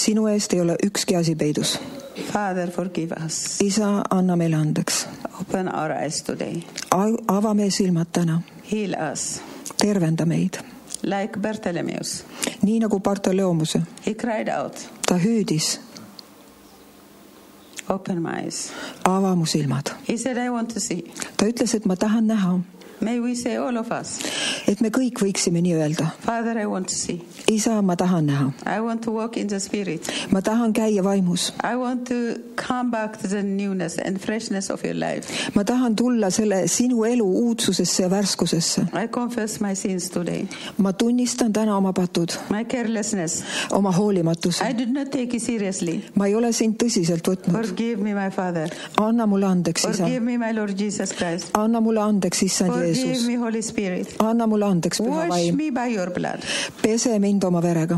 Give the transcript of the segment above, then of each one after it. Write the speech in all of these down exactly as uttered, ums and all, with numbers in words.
Sinu eest ei ole ükski asi peidus. Father, forgive us. Isa, anna meile andeks. Open our eyes today. Ava meie silmad täna. Heal us. Tervenda meid. Like Bartholomeus. Nii nagu Bartolomeuse. He cried out. Ta hüüdis. Open my eyes. Ava mu silmad. He said, I want to see. Ta ütles, et ma tahan näha. May we say all of us. Et me kõik võiksime nii öelda. Father, I want to see. Isa, ma tahan näha. I want to walk in the spirit. Ma tahan käia vaimus. I want to come back to the newness and freshness of your life. Ma tahan tulla selle sinu elu uudsusesse ja värskusesse. I confess my sins today. Ma tunnistan täna oma patud. My carelessness. Oma hoolimatuse. I did not take it seriously. Ma ei ole sind tõsiselt võtnud. Forgive me, my Father. Anna mulle andeks, Isa. Forgive me, my Lord Jesus Christ. Anna mulle andeks, Issand Jeesus. Forgive me, Holy Spirit. Anna mulle andeks, Püha Wash Vaim. me by your blood. Pese mind oma verega.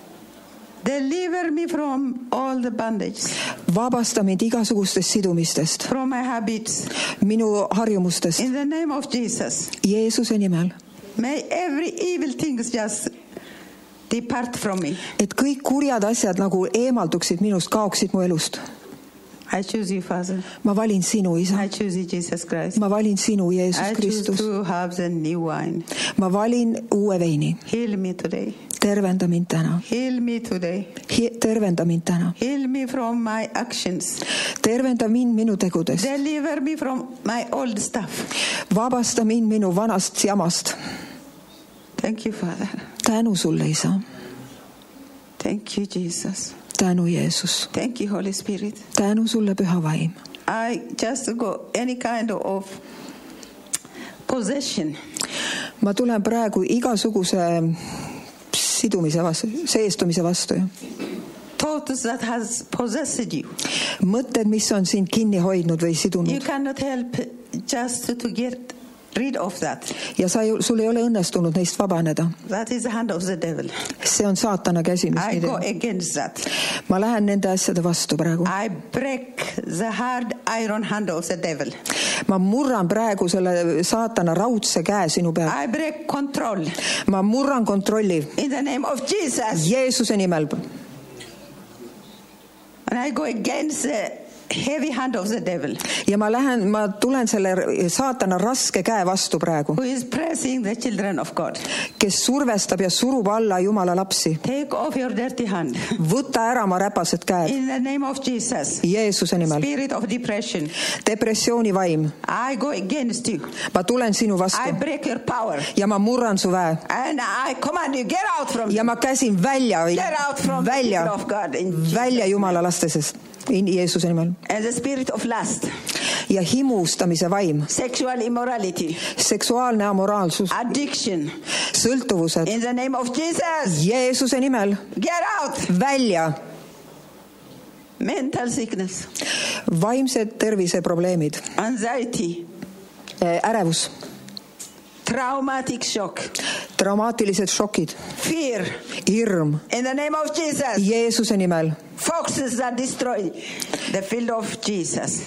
Deliver me from all the bondage. Vabasta mind igasugustest sidumistest. From my habits. Minu harjumustest. In the name of Jesus. Jeesuse nimel. May every evil thing just depart from me. Et kõik kurjad asjad nagu eemalduksid minust, kaoksid mu elust. I choose you, Father. Ma valin sinu, Isa. I choose you, Jesus Christ. Ma valin sinu, Jeesus I choose Kristus. to have the new wine. Ma valin uue veini. Heal me today. Tervenda mind täna. Heal me today. Hi- tervenda mind täna. Heal me from my actions. Tervenda mind minu tegudest. Deliver me from my old stuff. Vabasta mind minu vanast jamast. Thank you, Father. Tänu sulle, Isa. Thank you, Jesus. Tänu, Jeesus. Thank you, Holy Spirit. Tänu sulle, Püha Vaim. I just go any kind of possession. Ma tulen praegu igasuguse sidumise vastu, seestumise vastu. Thoughts that has possessed you. Mõtted, mis on sind kinni hoidnud või You sidunud. cannot help just to get rid of that. Ja sa, sul ei ole õnnestunud neist vabaneda. That is the hand of the devil. See on saatana käsi, mis I neid go teeb. against that. Ma lähen nende asjade vastu praegu. I break the hard iron hand of the devil. Ma murran praegu selle saatana raudse käe sinu peal. I break control. Ma murran kontrolli In the name of Jesus. Jeesuse nimel. And I go against the heavy hand of the devil. Ja ma lähen, ma tulen selle saatana raske käe vastu praegu, Who is pressing the children of God. kes survestab ja surub alla Jumala lapsi. Take off your dirty hand. Võta ära ma räpased käed In the name of Jesus. Jeesuse nimel. Spirit of depression. Depressiooni vaim. I go against you. Ma tulen sinu I vastu break your power. ja ma murran su väe. And I command you, get out from Ja ma käsin välja, Get out from the välja, people of God in Jesus' välja Jumala lastesest. Jeesuse nimel. And the spirit of lust. Ja himustamise vaim. Sexual immorality. Seksuaalne amoraalsus. Addiction. Sõltuvused. In the name of Jesus. Jeesuse nimel. Get out. Välja. Mental sickness. Vaimsed terviseprobleemid. Anxiety. Ärevus. Traumatic shock. Traumaatilised šokid. Fear. Hirm. In the name of Jesus. Jeesuse nimel. Foxes that destroy the field of Jesus.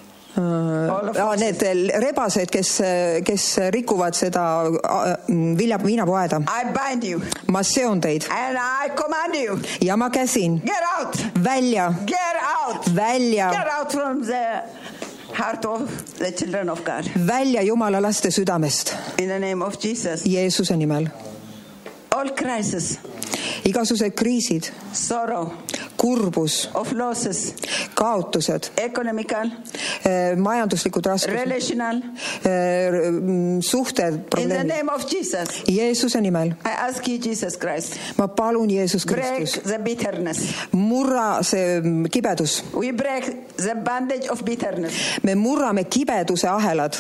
Uh, need rebased, kes, kes rikuvad seda vilja, viinapoeda. I bind you. Ma seon teid. And I command you. Ja ma käsin. Get out. Välja. Get out. Välja. Get out from the heart of the children of God. Välja Jumala laste südamest. In the name of Jesus. Jeesuse nimel. All crises. Igasugused kriisid. Sorrow. Kurbus. Of losses. Kaotused. Economical. Majanduslikud raskused. Relational. Suhted, probleemid. In the name of Jesus. Jeesuse nimel. I ask you, Jesus Christ. Ma palun Jeesus Kristus. Break the bitterness. Murra see kibedus. We break the bondage of bitterness. Me murrame kibeduse ahelad.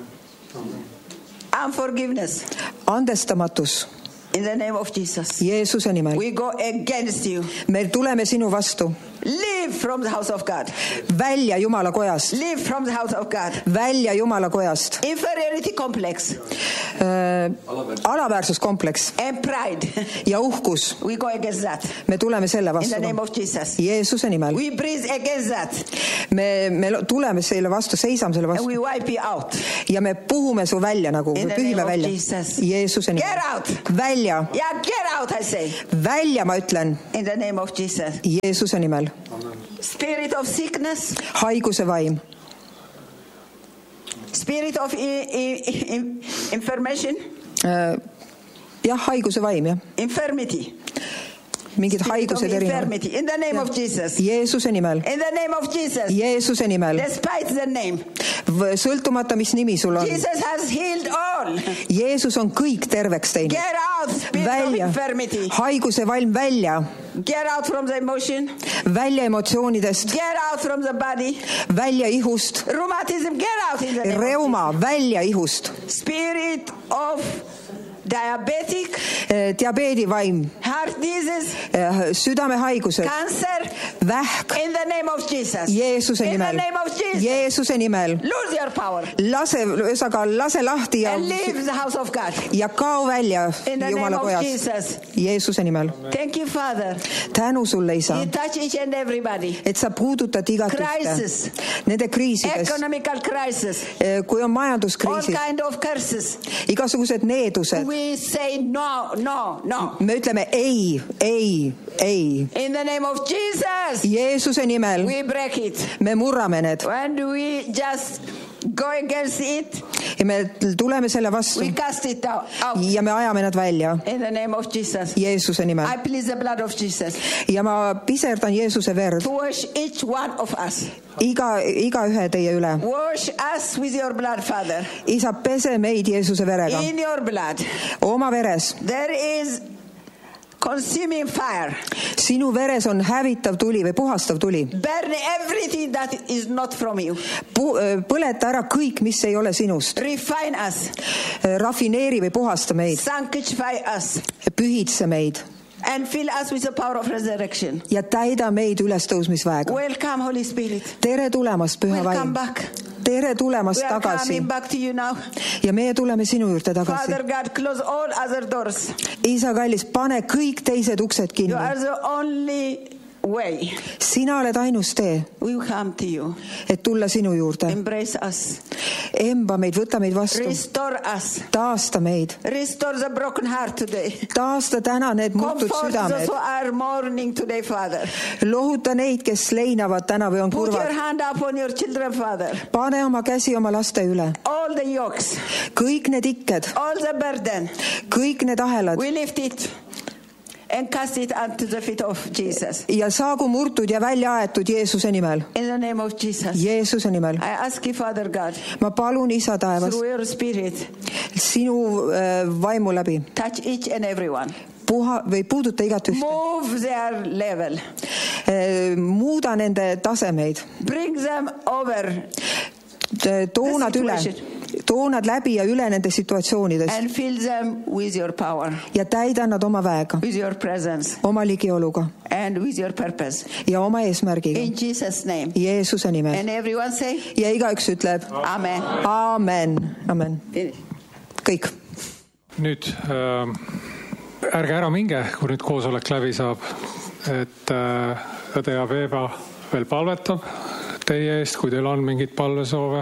Unforgiveness. Andestamatus. In the name of Jesus. Jeesuse nimel. We go against you. Me tuleme sinu vastu. Leave from the house of God. Välja Jumala kojast. Leave from the house of God. Välja Jumala kojast. Inferiority complex. Äh, alaväärsuskompleks. And pride. Ja uhkus. We go against that. Me tuleme selle In the name vastu. of Jesus. Jeesuse nimel. We breathe against that. Me, me tuleme selle vastu, seisame selle And vastu. we wipe you out. Ja me puhume su välja nagu, In the pühime name of välja. Jesus. Jeesuse Get nimel. out. Välja. välja. Yeah, get out, I say. Välja, ma ütlen. In the name of Jesus. Jeesuse nimel. Spirit of sickness. Haiguse vaim. Spirit of I- I- I- information. Uh, jah, haiguse vaim, jah. Infirmity. Mingid haigused erinevad. In the name of Jesus. Jeesuse nimel. In the name of Jesus. Jeesuse nimel. Despite the name. Sõltumata, mis nimi sul on. Jesus has healed all. Jeesus on kõik terveks teinud. Get out, spirit välja. of infirmity. Haiguse vaim välja. Get out from the emotion. Välja emotsioonidest. Get out from the body. Välja ihust. Rheumatism, get out in the name Reuma, of Jesus. välja ihust. Spirit of diabetic, diabeedi vaim, heart disease, südamehaigused, cancer, vähk, in the name of Jesus. Jeesuse In nimel, the name of Jesus. Jeesuse nimel, Lose your power lase, ühesõnaga lase lahti ja, and leave the house of God. ja kao välja In the name Jumala of kojas, Jesus. Jeesuse nimel. Thank you, Father. Tänu sulle, Isa, You touch each and everybody. et sa puudutad igat Crisis. ühte nende kriisides, Economical crisis. kui on All majanduskriisid, kind of curses. igasugused needused, We say no, no, no. me ütleme ei, ei, ei. In the name of Jesus, Jeesuse nimel we break it. me murrame need When we just go against it, ja me tuleme selle vastu we cast it out. out. ja me ajame nad välja In the name of Jesus. Jeesuse nimel. I please the blood of Jesus Ja ma piserdan Jeesuse verd to wash each one of us. iga, iga ühe teie üle. Wash us with your blood, Father. Isa, pese meid Jeesuse verega. In your blood, Oma veres. there is consuming fire. Sinu veres on hävitav tuli või puhastav tuli. Burn everything that is not from you. Pu- põleta ära kõik, mis ei ole sinust. Refine us. Rafineeri või puhasta meid. Sanctify us. Pühitse meid. And fill us with the power of resurrection. Ja täida meid ülestõusmisväega. Welcome, Holy Spirit. Tere tulemast, Püha Welcome Vaim. back. Tere We tulemast are tagasi. coming back to you now. Ja meie tuleme sinu juurde tagasi. Father God, close all other doors. Isa kallis, pane kõik teised uksed You kinni. are the only way. Sina oled ainus tee, We will come to you. et tulla sinu juurde. Embrace us. Emba meid, võta meid vastu. Restore us. Taasta meid. Restore the broken heart today. Taasta täna need murtud Comfort those südamed. who are mourning today, Father. Lohuta neid, kes leinavad täna või on Put your kurvad. hand upon your children, Father. Pane oma käsi oma laste üle. All the yokes, Kõik need ikked, all the burden, kõik need ahelad we lift it and cast it unto the feet of Jesus. ja saagu murtud ja välja aetud Jeesuse nimel. In the name of Jesus. Jeesuse nimel. I ask you, Father God, Ma palun, Isa taevas, through your Spirit, sinu äh, vaimu läbi. touch each and everyone. Puha või puuduta igat ühte. Move their level. Äh, muuda nende tasemeid. Bring them over Too nad üle. Too nad läbi ja üle nende situatsioonides. and fill them with your power, Ja täida nad oma väega, with your presence, oma ligioluga and with your purpose. ja oma eesmärgiga. In Jesus' name. Jeesuse nimel. And everyone say, Ja igaüks ütleb Amen. Aamen. Amen. Finish. Kõik. Nüüd äh, ärge ära minge, kui nüüd koosolek läbi saab, et äh, õde ja Veeba veel palvetab teie eest, kui teil on mingid palvesoove,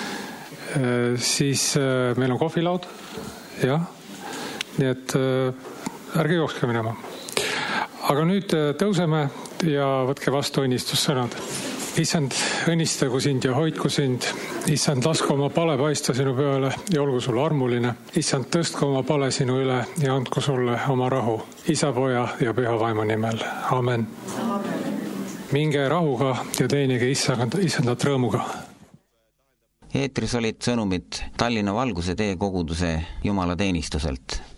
äh, siis äh, meil on kohvilaud, jah, nii et äh, ärge jookske minema. Aga nüüd äh, tõuseme ja võtke vastu õnnistussõnad. Issand, õnnistagu sind ja hoidku sind. Issand, lasku oma pale paista sinu peale ja olgu sulle armuline. Issand, tõstku oma pale sinu üle ja andku sulle oma rahu. Isa, Poja ja Püha Vaimu nimel. Amen. Minge rahuga ja teenige Issandat rõõmuga. Eetris olid sõnumid Tallinna Valguse Tee koguduse jumalateenistuselt.